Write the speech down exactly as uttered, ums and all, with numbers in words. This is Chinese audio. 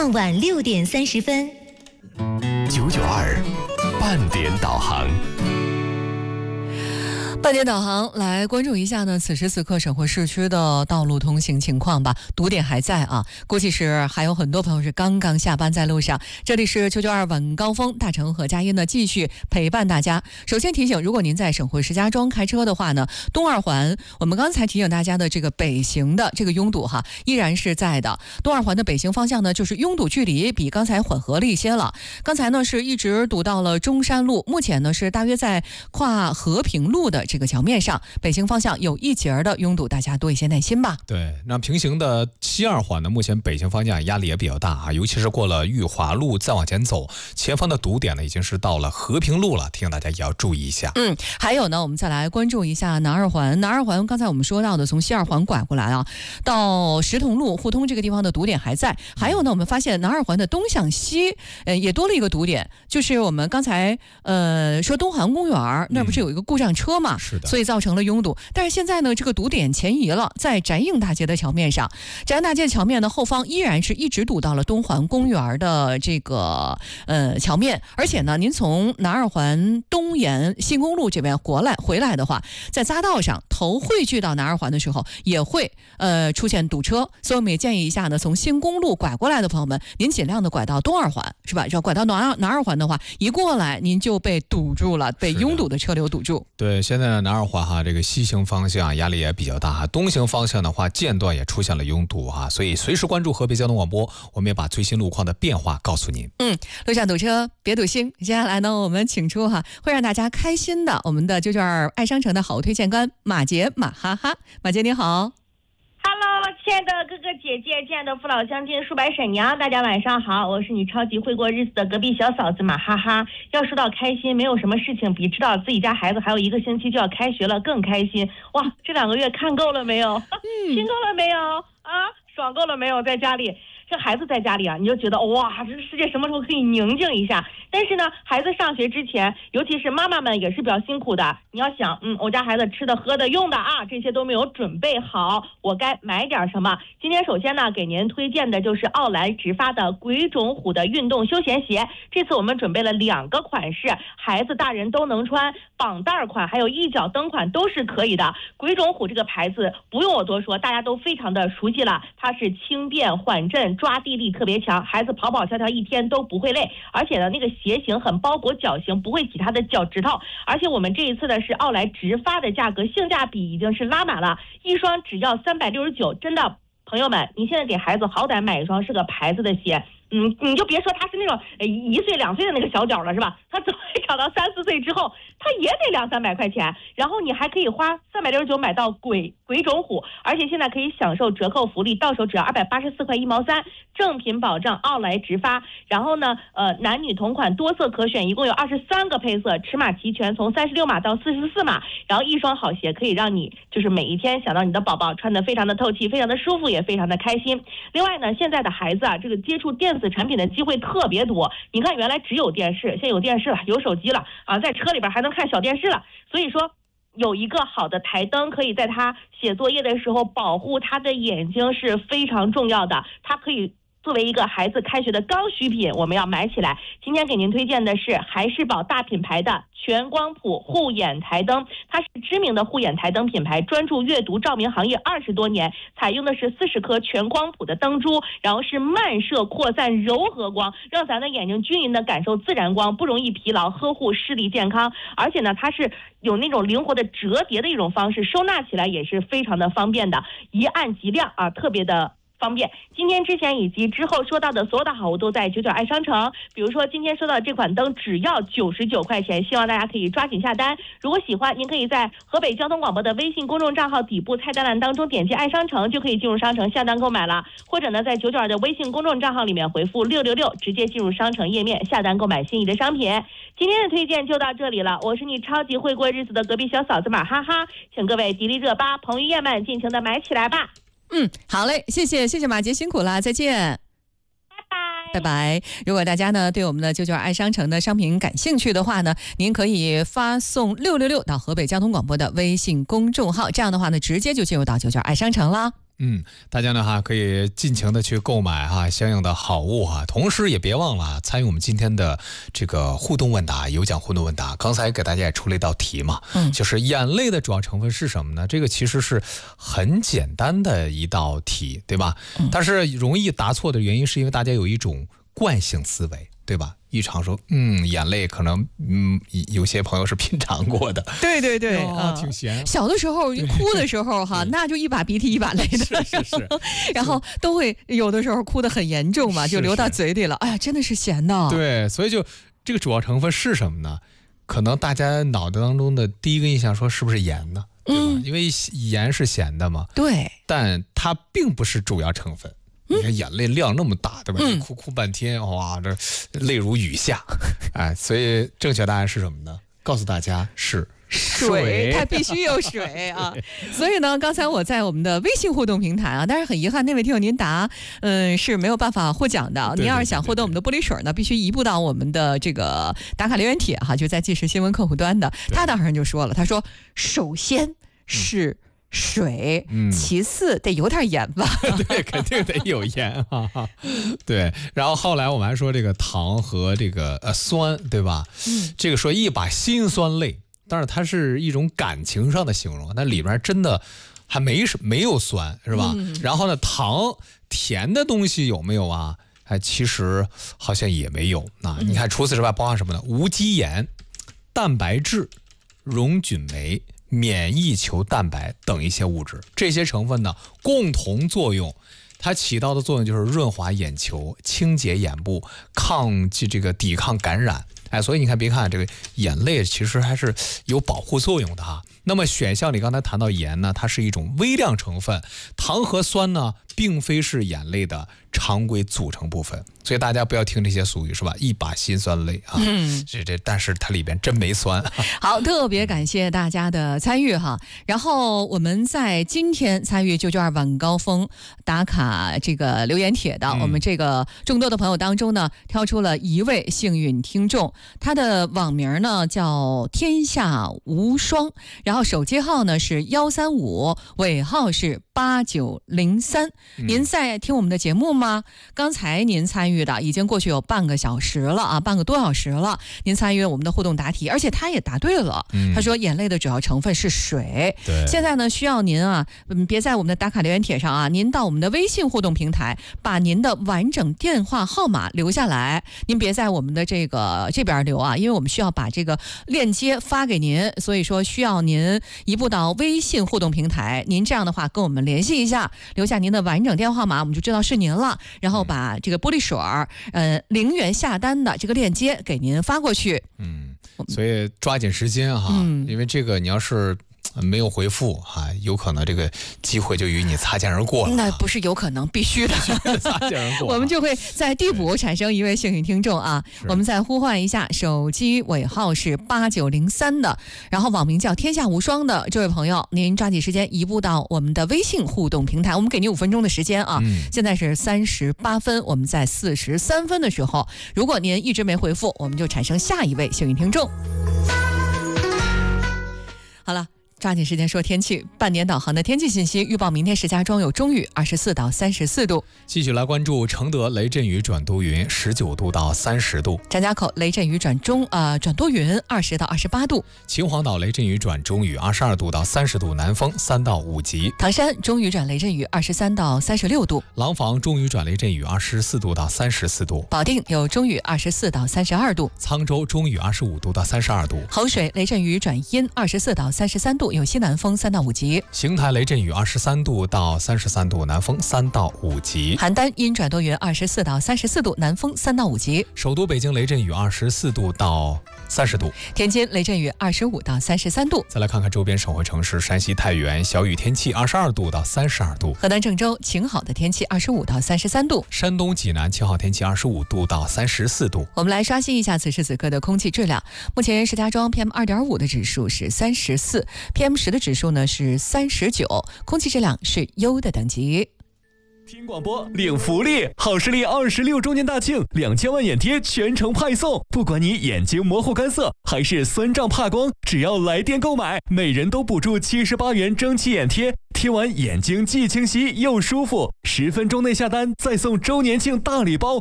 傍晚六点三十分， 九九二半点导航。 半点导航来关注一下呢，此时此刻省会市区的道路通行情况吧。堵点还在啊，估计是还有很多朋友是刚刚下班在路上。这里是九九二晚高峰，大成和佳音呢继续陪伴大家。首先提醒，如果您在省会石家庄开车的话呢，东二环我们刚才提醒大家的这个北行的这个拥堵哈，依然是在的。东二环的北行方向呢，就是拥堵距离比刚才缓和了一些了。刚才呢是一直堵到了中山路，目前呢是大约在跨和平路的这个桥面上，北行方向有一节的拥堵，大家多一些耐心吧。 对，那平行的西二环呢，目前北行方向压力也比较大啊，尤其是过了裕华路再往前走，前方的堵点呢已经是到了和平路了，提醒大家也要注意一下。 嗯，还有呢，我们再来关注一下南二环。南二环刚才我们说到的，从西二环拐过来啊，到石桐路互通这个地方的堵点还在。还有呢，我们发现南二环的东向西，呃，也多了一个堵点，就是我们刚才呃说东环公园那不是有一个故障车嘛？ 是的， 所以造成了拥堵。但是现在呢，这个堵点前移了，在翟应大街的桥面上。翟应大街的桥面呢，后方依然是一直堵到了东环公园的这个呃桥面。而且呢，您从南二环东沿新公路这边过来回来的话，在匝道上头汇聚到南二环的时候，也会呃出现堵车。所以我们也建议一下呢，从新公路拐过来的朋友们，您尽量的拐到东二环，是吧？要拐到南二南二环的话，一过来您就被堵住了，被拥堵的车流堵住。 对，现在呢南二环哈，这个西行方向压力也比较大哈，东行方向的话，间断也出现了拥堵哈，所以随时关注河北交通广播，我们也把最新路况的变化告诉您。 嗯，路上堵车别堵心。接下来呢，我们请出哈会让大家开心的我们的九九二爱商城的好推荐官马杰马哈哈。马杰你好。 Hello， 亲爱的哥哥姐姐，亲爱的父老乡亲、叔伯婶娘，大家晚上好，我是你超级会过日子的隔壁小嫂子马哈哈。要说到开心，没有什么事情比知道自己家孩子还有一个星期就要开学了更开心。哇，这两个月看够了没有？听够了没有？啊，爽够了没有？在家里。这孩子在家里啊，你就觉得哇，这个世界什么时候可以宁静一下？但是呢，孩子上学之前，尤其是妈妈们也是比较辛苦的。你要想，嗯，我家孩子吃的、喝的、用的啊，这些都没有准备好，我该买点什么？今天首先呢，给您推荐的就是奥莱直发的鬼冢虎的运动休闲鞋。这次我们准备了两个款式，孩子、大人都能穿，绑带款还有一脚蹬款都是可以的。鬼冢虎这个牌子不用我多说，大家都非常的熟悉了，它是轻便缓震。抓地力特别强，孩子跑跑跳跳一天都不会累，而且呢，那个鞋型很包裹脚型，不会挤他的脚趾头。而且我们这一次的是奥莱直发的价格，性价比已经是拉满了，一双只要三百六十九，真的，朋友们，你现在给孩子好歹买一双是个牌子的鞋。嗯，你就别说他是那种一岁两岁的那个小脚了，是吧？他总会长到三四岁之后，他也得两三百块钱。然后你还可以花三百六十九买到鬼鬼冢虎，而且现在可以享受折扣福利，到手只要二百八十四块一毛三，正品保障，奥莱直发。然后呢，呃，男女同款，多色可选，一共有二十三个配色，尺码齐全，从三十六码到四十四码。然后一双好鞋可以让你就是每一天想到你的宝宝穿得非常的透气，非常的舒服，也非常的开心。另外呢，现在的孩子啊，这个接触电子产品的机会特别多。你看，原来只有电视，现在有电视了，有手机了啊，在车里边还能看小电视了。所以说，有一个好的台灯，可以在他写作业的时候保护他的眼睛是非常重要的。它可以作为一个孩子开学的刚需品，我们要买起来。今天给您推荐的是孩士宝大品牌的全光谱护眼台灯，它是知名的护眼台灯品牌，专注阅读照明行业二十多年，采用的是四十颗全光谱的灯珠，然后是漫射扩散柔和光，让咱的眼睛均匀的感受自然光，不容易疲劳，呵护视力健康。而且呢，它是有那种灵活的折叠的一种方式，收纳起来也是非常的方便的，一按即亮啊，特别的方便。今天之前以及之后说到的所有的好物都在九九爱商城，比如说今天说到的这款灯只要九十九块钱，希望大家可以抓紧下单。如果喜欢，您可以在河北交通广播的微信公众账号底部菜单栏当中点击爱商城，就可以进入商城下单购买了，或者呢在九九二的微信公众账号里面回复六六六，直接进入商城页面下单购买心仪的商品。今天的推荐就到这里了，我是你超级会过日子的隔壁小嫂子马哈哈，请各位迪丽热巴、彭于晏们尽情的买起来吧。 嗯，好嘞，谢谢谢谢马杰，辛苦了，再见。拜拜。如果大家呢对我们的九九二爱商城的商品感兴趣的话呢，您可以发送六六六到河北交通广播的微信公众号，这样的话呢直接就进入到九九二爱商城了。 嗯，大家呢哈可以尽情的去购买哈相应的好物哈，同时也别忘了参与我们今天的这个互动问答，有奖互动问答。刚才给大家也出了一道题嘛，嗯，就是眼泪的主要成分是什么呢？这个其实是很简单的一道题，对吧？嗯、但是容易答错的原因是因为大家有一种惯性思维，对吧？一常说，嗯，眼泪可能，嗯，有些朋友是品尝过的， 对对对， 哦，挺咸。 小的时候哭的时候哈，那就一把鼻涕一把泪的， 是是是， 然后都会有的时候哭得很严重嘛，就流到嘴里了。哎呀，真的是咸的。 对，所以就这个主要成分是什么呢？可能大家脑袋当中的第一个印象说是不是盐呢？对吧？嗯，因为盐是咸的嘛。 对， 但它并不是主要成分。你看眼泪量那么大，对吧？嗯、哭哭半天，哇，这泪如雨下，哎，所以正确答案是什么呢？告诉大家是水， 水它必须有水啊。所以呢，刚才我在我们的微信互动平台啊，但是很遗憾，那位听友您答，嗯，是没有办法获奖的。您要是想获得我们的玻璃水呢，必须移步到我们的这个打卡留言帖哈，就在即时新闻客户端的。他当时就说了，他说，首先是、嗯。水，嗯，其次得有点盐吧？ 对，肯定得有盐啊。对，然后后来我们还说这个糖和这个呃酸，对吧？嗯，这个说一把辛酸泪，当然它是一种感情上的形容，但里边真的还没什没有酸，是吧？嗯、然后呢，糖甜的东西有没有啊？哎，其实好像也没有啊。嗯、你看，除此之外包含什么呢？无机盐、蛋白质、溶菌酶、免疫球蛋白等一些物质，这些成分呢共同作用，它起到的作用就是润滑眼球、清洁眼部、抗这个抵抗感染。哎，所以你看，别看这个眼泪其实还是有保护作用的哈。那么选项里刚才谈到盐呢，它是一种微量成分，糖和酸呢并非是眼泪的常规组成部分，所以大家不要听这些俗语是吧？一把辛酸泪啊，嗯，这这，但是它里边真没酸。 好，特别感谢大家的参与哈。然后我们在今天参与九九二晚高峰打卡这个留言帖的、嗯、我们这个众多的朋友当中呢，挑出了一位幸运听众，他的网名呢叫天下无双，然后手机号呢是幺三五，尾号是八九零三。您在听我们的节目吗？刚才您参与的已经过去有半个小时了啊，半个多小时了。您参与我们的互动答题，而且他也答对了。嗯、他说眼泪的主要成分是水。 对。 现在呢，需要您啊，嗯，别在我们的打卡留言帖上啊，您到我们的微信互动平台，把您的完整电话号码留下来。您别在我们的这个这边留啊，因为我们需要把这个链接发给您，所以说需要您移步到微信互动平台。您这样的话跟我们联系一下，留下您的完整电话号码，我们就知道是您了。然后把这个玻璃水儿，呃，零元下单的这个链接给您发过去。 嗯，所以抓紧时间哈，嗯、因为这个你要是没有回复哈、啊，有可能这个机会就与你擦肩而过了。 那不是有可能，必须的， 擦肩而过。 我们就会在地补产生一位幸运听众啊。我们再呼唤一下，手机尾号是八九零三的，然后网名叫天下无双的这位朋友，您抓紧时间移步到我们的微信互动平台，我们给您五分钟的时间啊。嗯、现在是三十八分，我们在四十三分的时候，如果您一直没回复，我们就产生下一位幸运听众。好了。抓紧时间说天气，半点导航的天气信息预报：明天石家庄有中雨，二十四到三十四度。 继续来关注承德雷阵雨转多云，十九度到三十度。 张家口雷阵雨转中呃转多云，二十到二十八度。 秦皇岛雷阵雨转中雨，二十二度到三十度，南风三到五级。 唐山中雨转雷阵雨，二十三到三十六度。 廊坊中雨转雷阵雨，二十四度到三十四度。 保定有中雨，二十四到三十二度。 沧州中雨，二十五度到三十二度。 衡水雷阵雨转阴，二十四到三十三度，有西南风三到五级。 邢台雷阵雨二十三度到三十三度，南风三到五级。 邯郸阴转多云，二十四到三十四度，南风三到五级。 首都北京雷阵雨二十四度到三十度。 天津雷阵雨二十五到三十三度。 再来看看周边省会城市，山西太原小雨天气二十二度到三十二度。 河南郑州晴好的天气二十五到三十三度。 山东济南晴好天气二十五度到三十四度。 我们来刷新一下此时此刻的空气质量。目前石家庄 P M 二点五 的指数是三十四 ，P M 十 的指数呢是三十九，空气质量是优的等级。 听广播领福利，好视力二十六周年大庆，两千万眼贴全程派送。不管你眼睛模糊干涩还是酸胀怕光，只要来电购买，每人都补助七十八元蒸汽眼贴，贴完眼睛既清晰又舒服。十分钟内下单，再送周年庆大礼包，